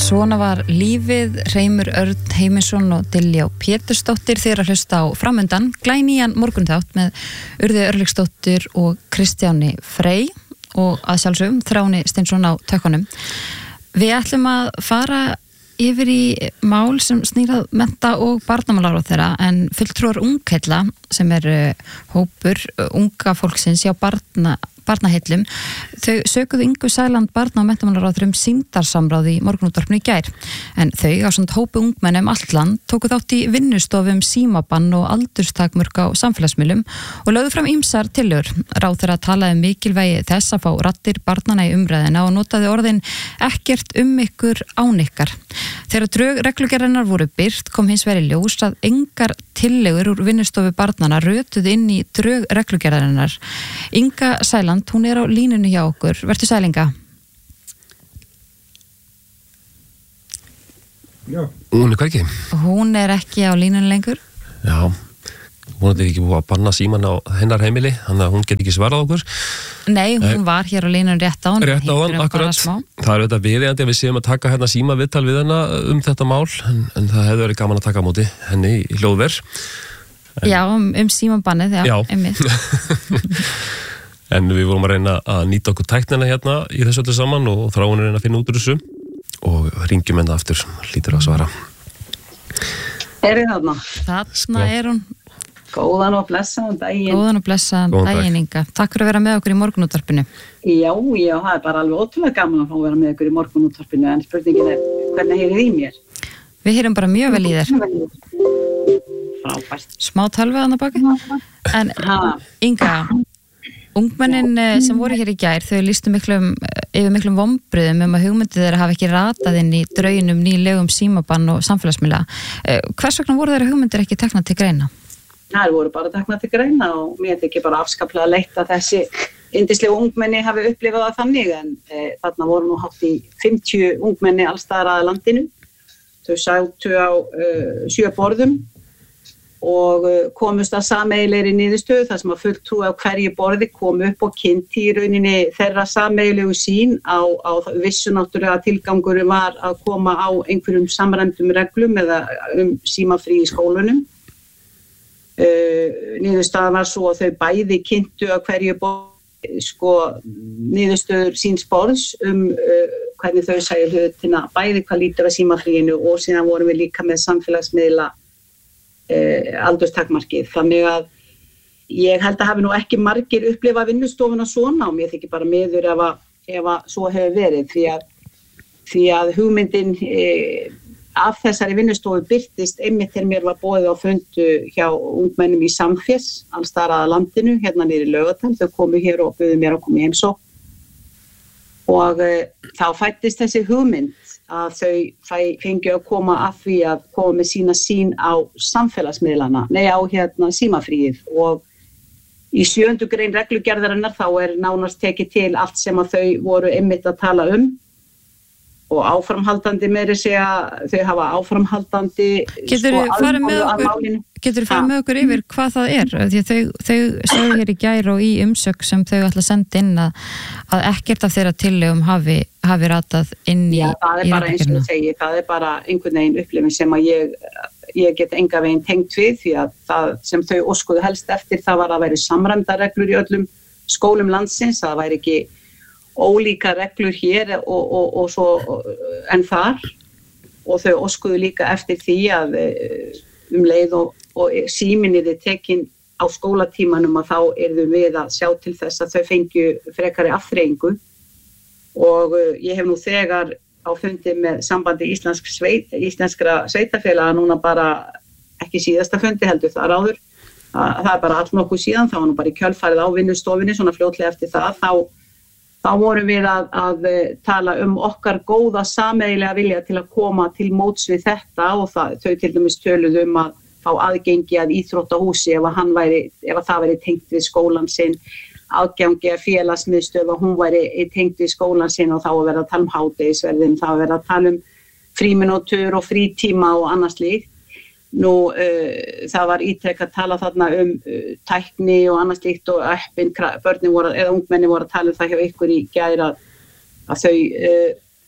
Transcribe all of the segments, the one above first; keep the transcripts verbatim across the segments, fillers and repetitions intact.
Svona var lífið, Reimur Örn Heimisson og Diljá Pétursdóttir þeirra hlusta á framundan glænýjan morgunþátt með Urði Örlygsdóttir og Kristjáni Frey og að sjálfsögum Þráni Steinsson á tökkunum. Við ætlum að fara yfir í mál sem snýrað mennta- og barnamálaráðherra en fulltrúar ungheilla sem er hópur unga fólksins hjá barna barnaheillum, þau sökuðu Ingu Sæland barna- og menntamálaráðherra um sýndarsamráð í morgunútvarpinu í gær en þau á svona hópi ungmenni um allt land tóku þátt í vinnustofum símabann og aldurstakmörk á samfélagsmiðlum og lögðu fram ýmsar tillögur. Ráðherra talaði um mikilvægi þess að fá raddir barnanna í umræðina og notaði orðin ekkert um ykkur án ykkar. Þegar drög reglugerðarinnar voru birt kom hins vegar í ljós að engar tillögur úr vinnustofu barnanna rötuðu inn í drög reglugerðarinnar. Inga Sæland, hún er á línunni hjá okkur. Vertu sæl, Inga? Já. Hún er hvergi? Hún er ekki á línunni lengur. Já, hún er ekki búið að banna síman á hennar heimili, þannig að hún get ekki svarað okkur. Nei, hún var hér á línunni rétt á hann. Rétt á hann, akkurat. Það er auðvitað viðeigandi að við séum að taka hérna síma viðtal við hennar um þetta mál, en, en það hefði verið gaman að taka á móti henni í hljóðver. En... Já, um, um símabannið, já, já. einmitt. En við vorum að reyna að nýta okkur tæknina hérna í þessu öllu saman og Þráin er að reyna að finna út úr þessu og ringjum hennar aftur, hlýtur að svara. Er þið þarna? Þarna er hún. Góðan og blessaðan daginn. Góðan og blessaðan daginn, Inga. Takk fyrir að vera með okkur í morgunútvarpinu. Já, já, það er bara alveg ótrúlega gaman að fá að vera með okkur í morgunútvarpinu en spurningin er, hvernig heyrið í mér? Við heyrum bara mjög vel í þér. Frábært. Smá tölvu þarna baki. En Inga, ungmennin sem voru hér í gær, þau lýstu miklum, yfir miklum vonbrigðum um að hugmyndið þeirra hafi ekki ratað inn í drauginum nýlegum símabann og samfélagsmiðla. Hvers vegna voru þeirra hugmyndir ekki teknar til greina? Það voru bara teknar til greina og mér þykir bara afskaplega leitt að þessi yndislegu ungmenni hafi upplifað það þannig en e, þarna voru nú hátt í fimmtíu ungmenni allstaðar að landinu. Þau sátu á uh, sjö borðum og komust að sameiginlegri niðurstöðu þar sem að fulltrúi á hverju borði kom upp og kynnti í rauninni þeirra sameiginlegu sín á, á vissu náttúrulega tilgangur var að koma á einhverjum samræmdum reglum eða um símafrí í skólunum. Uh, niðurstaðan var svo að þau bæði kynntu á hverju borði sko niðurstöður síns borðs um uh, hvernig þau sæju hlutina bæði hvað lítur að símafríinu og síðan vorum við líka með samfélagsmiðla Uh, aldurstakmarkið, þannig að ég held að hafi nú ekki margir upplifað vinnustofuna svona og mér þykir bara miður ef að, ef að svo hefur verið því að, því að hugmyndin eh, af þessari vinnustofu birtist einmitt þegar mér var boðið á fundu hjá ungmennum í Samfés alls þar að landinu, hérna niður í Laugardal, þau komu hér og buðu mér að koma í heimsókn og eh, þá fættist þessi hugmynd að þau fengju að koma að því að koma með sína sín á samfélagsmiðlana, nei á hérna símafríið og í sjöundu grein reglugerðarinnar þá er nánast tekið til allt sem að þau voru einmitt að tala um og áframhaldandi meiri segja þau hafa áframhaldandi Getur þú sko, farið með okkur, getur þú farið með okkur yfir hvað það er? Því þau, þau sögðu hér í gær og í umsögn sem þau ætla að senda inn að, að ekkert af þeirra tillögum hafi, hafi ratað inn í Já, það er bara eins og þú segir, það er bara einhvern veginn upplifin sem að ég, ég get enga veginn tengt við því að það sem þau óskuðu helst eftir það var að væri samræmdar reglur í öllum skólum landsins, það væri ekki ólíka reglur hér og, og, og svo en þar og þau óskuðu líka eftir því að um leið og, og síminniði tekin á skólatímanum að þá erum við að sjá til þess að þau fengju frekari afþreyingu og ég hef nú þegar á fundi með sambandi íslensk sveit, íslenskra sveitafélaga núna bara ekki síðasta fundi heldur þar áður það er bara allt nokkuð síðan, það var nú bara í kjölfarið á vinnustofinni svona fljótlega eftir það þá Þá vorum við að, að tala um okkar góða sameiginlega vilja til að koma til móts við þetta og það, þau til dæmis töluðu um að fá aðgengi að íþróttahúsi ef, að hann væri, ef að það væri tengt við skólan sinn, aðgengi að félagsmiðstöð og hún væri tengt við skólan sinn og þá að vera að tala um hádegisverðin, þá að vera að tala um frímínútur og frítíma og annars líkt. Nú, uh, það var ítrekk að tala þarna um uh, tækni og annars líkt og appin, börnin voru, eða ungmenni voru að tala um það hjá ykkur í gær að, að þau uh,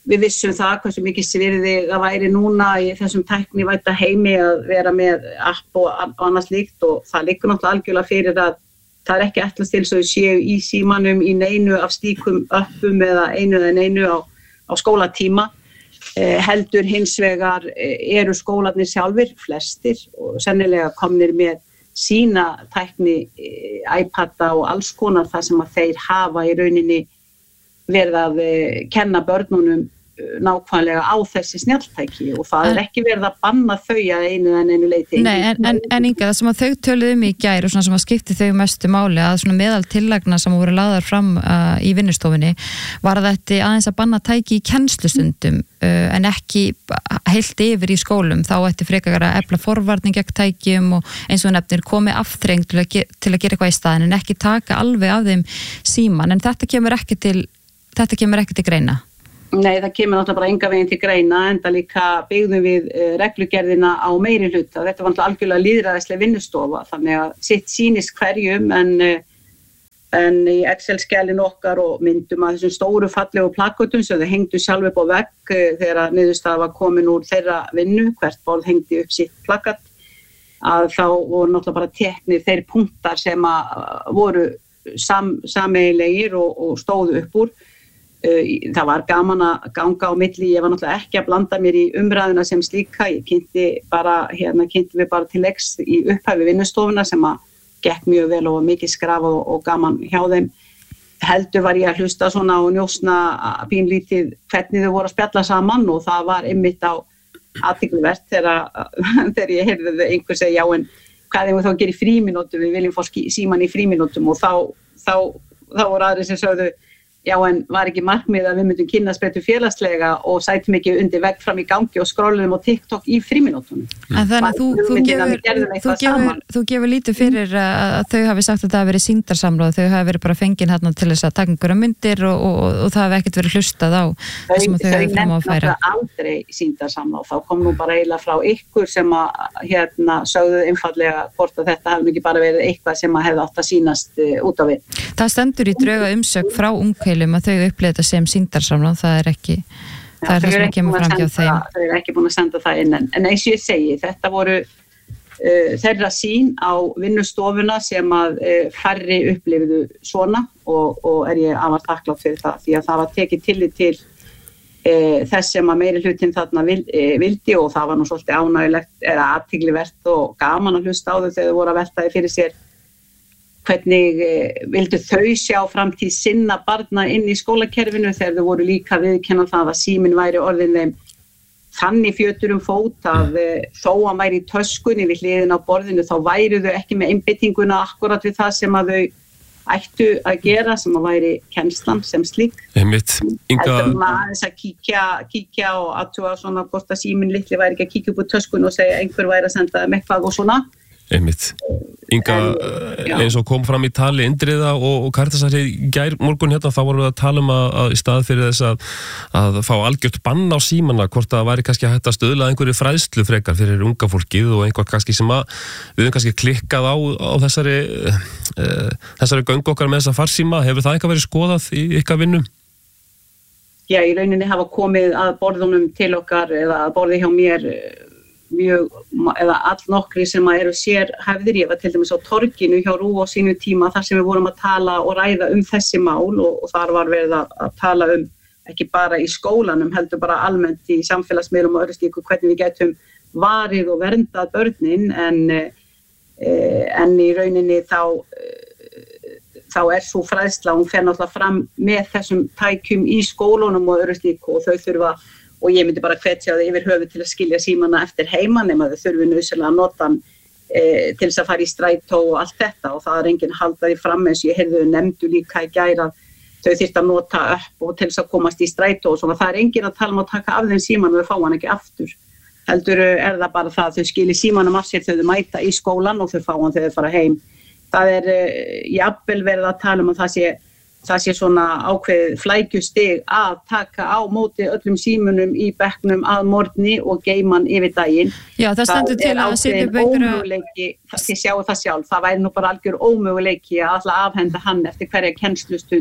við vissum það hversu mikið svirði það væri núna í þessum tæknivædda heimi að vera með app og, og annað slíkt og það liggur náttúrulega algjörlega fyrir að það er ekki ætlast til þess að séu í símanum í neinu af slíkum appum eða einu eða neinu á, á skólatíma. Eh, heldur hins vegar eh, eru skólarnir sjálfir, flestir og sennilega komnir með sína tækni eh, iPada og alls konar það sem að þeir hafa í rauninni verið að eh, kenna börnunum nákvæmlega á þessi snjalltæki og það er ekki verið að banna þau að einu en einu leyti. Nei, en, en, en Inga, það sem að þau töluðu um í gær og svona sem að skipti þau mestu máli að svona meðal tillagna sem voru lagðar fram uh, í vinnustofunni var þetta aðeins að banna tæki í kennslustundum uh, en ekki heilt yfir í skólum. Þá ætti frekar að efla forvarning gegn tækjum og eins og nefnir komið afþreng til að, til að gera eitthvað í staðin en ekki taka alveg af þeim síman en þetta kemur ekki til, þetta kemur ekki til greina. Nei, það kemur náttúrulega bara enga veginn til greina en það líka byggðum við uh, reglugerðina á meiri hluta. Þetta var náttúrulega algjörlega lýðræðisleg vinnustofa þannig að sitt sýnist hverjum en, uh, en í Excel-skjalin okkar og myndum að þessum stóru fallegu plakkutum sem þau hengdu sjálf upp á vegg uh, þegar niðurstaða var komin úr þeirra vinnu, hvert borð hengdi upp sitt plakkat að þá voru náttúrulega bara teknir þeir punktar sem að uh, voru sam, sameiginlegir og, og stóðu upp úr. Það var gaman að ganga á milli, ég var náttúrulega ekki að blanda mér í umræðuna sem slíka, ég kynnti bara, hérna kynnti við bara til leiks í upphæfi vinnustofuna sem að gekk mjög vel og mikið skraf og, og gaman hjá þeim. Heldur var ég að hlusta svona og njósna pínlítið hvernig þau voru að spjalla saman og það var einmitt á athyglivert þegar, þegar ég heyrði þau einhver segja já en hvað er þá að gera í frímínútum, við viljum fá síman í frímínútum og þá, þá, þá voru aðrir sem sögðu já en var ekki markmið að við myndum kynnast betur félagslega og sætum ekki undir vegg fram í gangi og skrollum á TikTok í frímínútunum. En þannig að þú, þú, gefur, þú, gefur, þú gefur lítið fyrir að þau hafi sagt að það hafi verið sýndarsamráð, þau hafi verið bara fengin hérna til þess að taka einhverja myndir og, og, og, og það hafi ekkert verið hlustað á það sem þau hafi fram á að færa. Þau nefndu aldrei sýndarsamráð, þá kom nú bara eiginlega frá ykkur sem að hérna sögðu einfallega hvort að þetta hafi ekki bara verið eitthvað sem að hefði átt að sýnast uh, út á við. Það stendur í drauga umsögn frá ungheilum að þau upplifðu þetta sem sýndarsamráð, það er ekki það ja, er það sem að kemur fram hjá þeim. Þau eru ekki búin að senda það inn en, en eins og ég segi, þetta voru uh, þeirra sýn á vinnustofuna sem að uh, færri upplifðu svona og, og er ég afar þakklátt fyrir það því að það var tekið tillit til uh, þess sem að meiri hlutin þarna vild, uh, vildi og það var nú svolítið ánægilegt eða athyglivert og gaman að hlusta á þau þegar þau voru að veltaði fyrir sér hvernig eh, vildu þau sjá framtíð sinna barna inn í skólakerfinu þegar þau voru líka viðkenna það að síminn væri orðin þeim þannig fjötur um fót að eh, þó að væri í töskunni við hliðin á borðinu þá væru þau ekki með einbeitinguna akkurat við það sem að þau ættu að gera sem að væri kennslan sem slík. Einmitt, Inga... Þetta maður aðeins að kíkja, kíkja og aðtúa svona hvort að síminn litli væri ekki að kíkja upp á töskunni og segja einhver væri að senda þeim eitthvað og svona. Einmitt. Inga, en, eins og kom fram í tali Indriða og, og Karitasar í gær morgun hérna, þá vorum við að tala um að, að í stað fyrir þess að, að fá algjört bann á símana, hvort það væri kannski hægt að stöðla einhverju fræðslu frekar fyrir unga fólkið og einhvað kannski sem að við höfum kannski klikkað á, á þessari uh, þessari göngu okkar með þessa farsíma. Hefur það eitthvað verið skoðað í ykkar vinnu? Já, í rauninni hafa komið að borðunum til okkar eða að borði hjá mér mjög, eða allnokkri sem eru sérhæfðir. Ég var til dæmis á torginu hjá RÚV á sínu tíma þar sem við vorum að tala og ræða um þessi mál og, og þar var verið að, að tala um ekki bara í skólanum, heldur bara almennt í samfélagsmiðlum og öðru slíku hvernig við getum varið og verndað börnin en, en í rauninni þá, þá er svo fræðsla, hún fer náttúrulega fram með þessum tækjum í skólunum og öðru slíku og þau þurfa og ég myndi bara hvetja það yfir höfuð til að skilja símana eftir heima nema þau þurfi nauðsynlega að nota hann e, til þess að fara í strætó og allt þetta og það er enginn haldaði fram eins og ég heyrði þau nefndu líka í gær að þau þyrftu að nota upp og til þess að komast í strætó og svona það er enginn að tala um að taka af þeim síman og þau fá hann ekki aftur. Heldur er það bara það að þau skilji símanum af sér þegar þau mæta í skólan og þau fá hann þegar þau fara heim. Það er e, jafnvel verið að tala um að það sé það sé svona ákveðið flækjustig að taka á móti öllum símunum í bekknum að morgni og geyman yfir daginn. Já, það stendur til að setja upp ómöguleiki, það sé sjáu það sjálf, það væri nú bara algjör ómöguleiki að alltaf afhenda hann eftir hverja kennslustund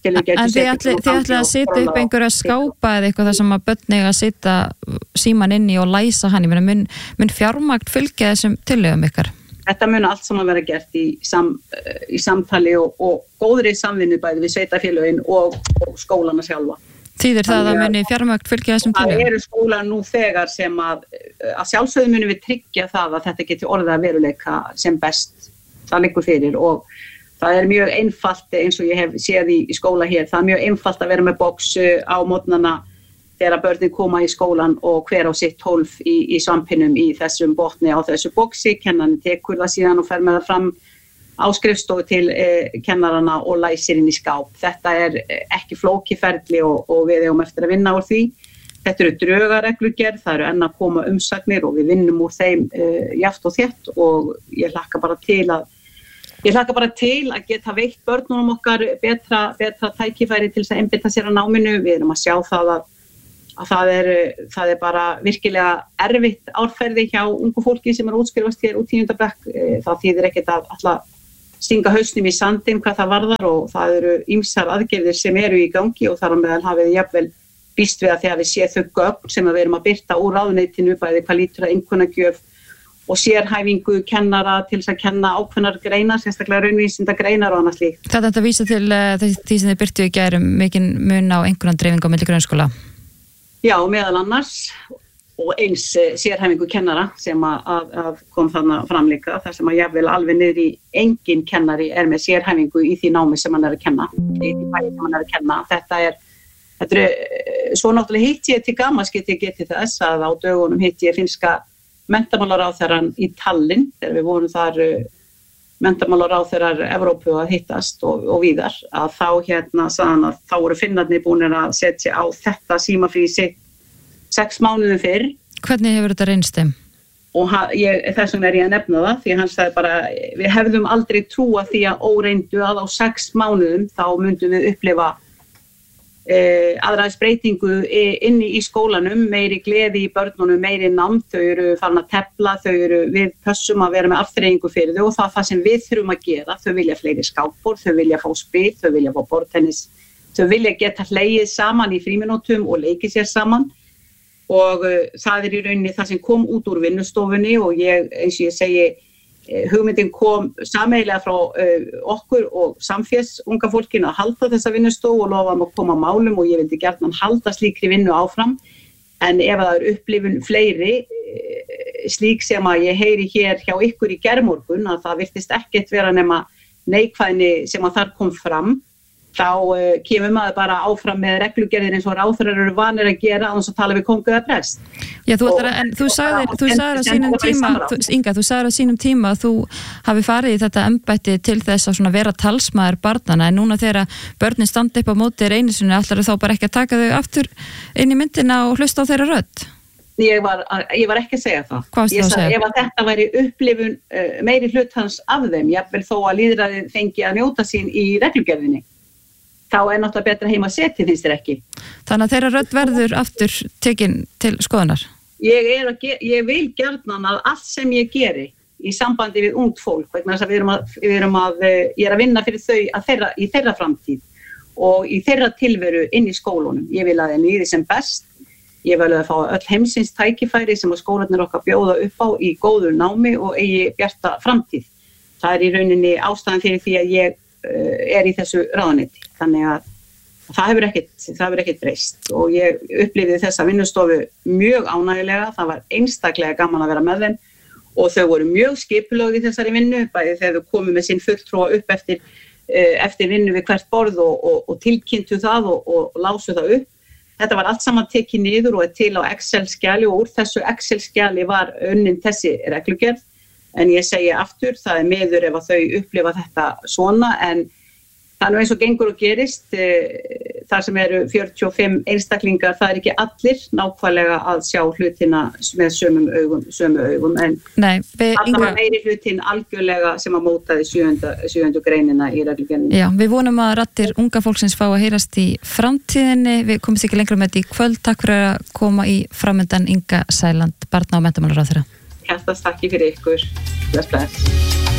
til við getum En þið ætlið að setja upp einhverja skápa eða eitthvað þar sem að börn eiga að setja síman inn í og læsa hann, ég meina mun, mun fjármagn fylgja þessum tillögum ykkar? Þetta mun allt saman vera gert í, sam, í samtali og, og góðri samvinnu bæði við sveitafélögin og, og skólana sjálfa. Þýðir það að muni fjármagn fylgja þessum tillögum? Það eru skólar nú þegar sem að, að sjálfsögðu munum við tryggja það að þetta geti orðið að veruleika sem best. Það liggur fyrir og það er mjög einfalt eins og ég hef séð í, í skóla hér. Það er mjög einfalt að vera með box á mótnana þegar börnin koma í skólan og hver á sitt hólf í, í svampinum í þessum botni á þessu boxi. Kennarinn tekur það síðan og fer með það fram á skrifstofu til eh, kennarana og læsir inn í skáp. Þetta er ekki flókiferli og, og við eigum eftir að vinna úr því. Þetta eru draugareglugerð, það eru enn að koma umsagnir og við vinnum úr þeim eh, jaft og þétt og ég hlakka bara til að Ég hlakka bara til að geta veitt börnunum okkar betra, betra tækifæri til þess að einbeita sér á náminu. Við erum að sjá það að, að það, er, það er bara virkilega erfitt árferði hjá ungu fólki sem er útskrifast hér út tíunda bekk. Það þýðir ekkert að alltaf stinga hausnum í sandinn hvað það varðar og það eru ýmsar aðgerðir sem eru í gangi og þar á meðal hafið jafnvel býst við að þegar við séð þau gögn sem við erum að birta úr ráðuneytinu bæði hvað lítur að einkunnagjöf og sérhæfingu kennara til þess að kenna ákveðnar greinar, sérstaklega raunvísinda greinar og annað slíkt. Þetta þetta vísa til uh, því sem þið byrtu í gær um mikinn mun á einkunnadreifingu á milli grunnskóla? Já, meðal annars og eins uh, sérhæfingu kennara sem að, að, að kom þarna fram líka, þar sem að jafnvel alveg niður í engin kennari er með sérhæfingu í því námi sem hann er að kenna, í því fæði sem hann er að kenna. Þetta er, þetta er svo náttúrulega hitt ég til gamans geti geti þess að á dögunum hitt ég finnska menntamálaráðherrann í Tallinn þegar við vorum þar uh, menntamálaráðherrar Evrópu að hittast og, og víðar að þá hérna sagðan að þá voru Finnarnir búinir að setja á þetta símafrí sitt sex mánuðum fyrr. Hvernig hefur þetta reynst þeim? Og ég, þess vegna er ég að nefna það því hann sagði bara við hefðum aldrei trúa því að óreyndu að á sex mánuðum þá myndum við upplifa Eh, aðraðis breytingu inni í skólanum, meiri gleði í börnunum, meiri námt, þau eru farin að tefla, þau eru við pössum að vera með afþreyingu fyrir þau og það er það sem við þurfum að gera. Þau vilja fleiri skákborð, þau vilja fá spil, þau vilja fá borðtennis, þau vilja geta hlegið saman í frímínútum og leikið sér saman og uh, það er í rauninni það sem kom út úr vinnustofunni og ég, eins og ég segi, hugmyndin kom sameiginlega frá uh, okkur og samfélags unga fólkinu að halda þessa vinnustofu og lofa um að koma málum og ég vildi gjarnan halda slíkri vinnu áfram en ef það er upplifun fleiri uh, slík sem að ég heyri hér hjá ykkur í gærmorgun að það virtist ekkert vera nema neikvæðni sem að þar kom fram þá uh, kemur maður bara áfram með reglugerðir eins og ráðherrar eru vanir að gera annars að tala við kongu eða prest. Já, þú ætlar að, en þú sagðir, þú sagðir á sínum tíma, þú, Inga, þú sagðir á sínum tíma að þú hafi farið í þetta embætti til þess að svona vera talsmaður barnana en núna þegar börnin standa upp á móti einu sinni ætlar þá bara ekki að taka þau aftur inn í myndina og hlusta á þeirra rödd? Ég var, ég var ekki að segja það. Hvað ég varstu að segja? Ef að þetta væri upplifun uh, meiri hlutans af þeim, jafnvel þó að lýðræðið fengi að njóta sín í reglugerðinni. Þá er náttúrulega betra heima setið, finnst þér ekki. Þannig að þeirra rödd verður aftur tekin til skoðunar? Ég, er að, ég vil gjarnan að allt sem ég geri í sambandi við ungt fólk, vegna þess að við erum að, við erum að ég er að vinna fyrir þau að þeirra, í þeirra framtíð og í þeirra tilveru inn í skólunum. Ég vil að þeim líði sem best. Ég vil að fá öll heimsins tækifæri sem að skólarnir okkar bjóða upp á í góðu námi og eigi bjarta framtíð. Það er í rauninni ástæðan fyrir því að ég er í þessu ráðuneyti. Þannig að það hefur ekkert, það hefur ekkert breyst og ég upplifði þessa vinnustofu mjög ánægjulega, það var einstaklega gaman að vera með þeim og þau voru mjög skipulögð í þessari vinnu, bæði þegar þau komu með sinn fulltrúa upp eftir, eftir vinnu við hvert borð og, og, og tilkynntu það og, og lásu það upp. Þetta var allt saman tekið niður og er til á Excel-skjali og úr þessu Excel-skjali var unnin þessi reglugerð. En ég segi aftur, það er miður ef að þau upplifa þetta svona en það er nú eins og gengur og gerist e, þar sem eru fjörutíu og fimm einstaklingar, það er ekki allir nákvæmlega að sjá hlutina með sömum augum, sömu augum en Nei, við, það var meiri hlutin algjörlega sem að mótaði sjöunda, sjöundu greinina í reglugerðinni. Já, við vonum að raddir unga fólksins fá að heyrast í framtíðinni, við komumst ekki lengra með þetta í kvöld, takk fyrir að koma í framöndan Inga Sæland, barna- og menntamálaráðherra. Hjartans takk fyrir ykkur. Bless, bless.